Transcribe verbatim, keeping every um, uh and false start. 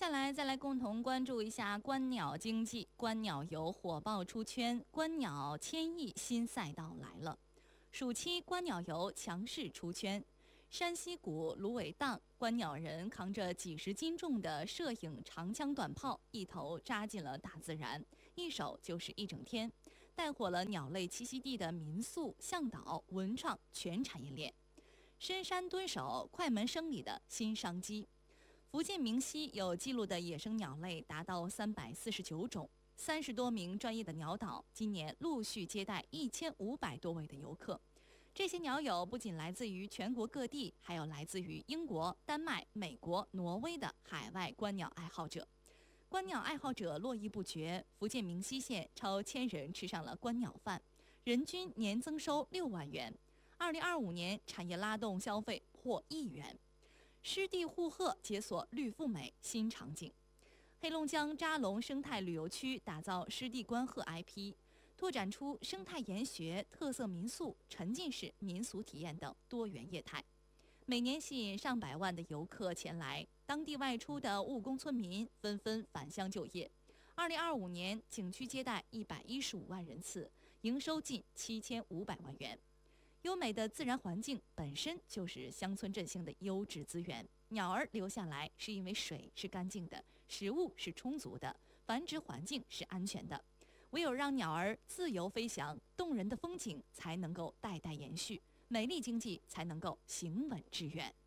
下来再来共同关注一下观鸟经济，观鸟游火爆出圈，观鸟千亿新赛道来了。暑期观鸟游强势出圈，山西谷芦苇荡，观鸟人扛着几十斤重的摄影长枪短炮，一头扎进了大自然，一手就是一整天，带火了鸟类栖息地的民宿、向导、文创全产业链。深山蹲守，快门生里的新商机。福建明溪有记录的野生鸟类达到三百四十九种，三十多名专业的鸟导今年陆续接待一千五百多位的游客。这些鸟友不仅来自于全国各地，还有来自于英国、丹麦、美国、挪威的海外观鸟爱好者。观鸟爱好者络绎不绝，福建明溪县超千人吃上了观鸟饭，人均年增收六万元。二零二五年产业拉动消费破亿元。湿地护壑解锁绿富美新场景。黑龙江扎龙生态旅游区打造湿地观壑 I P， 拓展出生态研学、特色民宿、沉浸式民俗体验等多元业态，每年吸引上百万的游客前来。当地外出的务工村民纷纷返乡就业。二零二五年，景区接待一百一十五万人次，营收近七千五百万元。优美的自然环境本身就是乡村振兴的优质资源，鸟儿留下来是因为水是干净的，食物是充足的，繁殖环境是安全的。唯有让鸟儿自由飞翔，动人的风景才能够代代延续，美丽经济才能够行稳致远。